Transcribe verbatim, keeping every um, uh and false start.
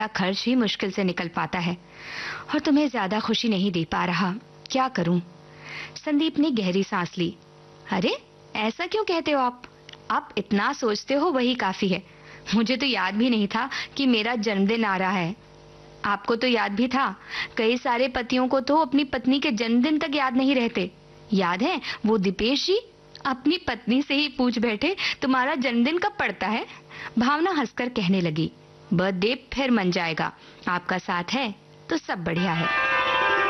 खर्च ही मुश्किल से निकल पाता है और तुम्हें ज्यादा खुशी नहीं दे पा रहा। क्या करूं? संदीप ने गहरी सांस ली। अरे, ऐसा क्यों कहते हो आप? आप इतना सोचते हो वही काफी है। मुझे तो याद भी नहीं था कि मेरा जन्मदिन आ रहा है। आपको तो याद भी था। कई सारे पतियों को तो अपनी पत्नी के जन्मदिन तक याद नहीं रहते। याद है वो दीपेश जी अपनी पत्नी से ही पूछ बैठे, तुम्हारा जन्मदिन कब पड़ता है? भावना हंसकर कहने लगी, बर्थडे फिर मन जाएगा। आपका साथ है तो सब बढ़िया है।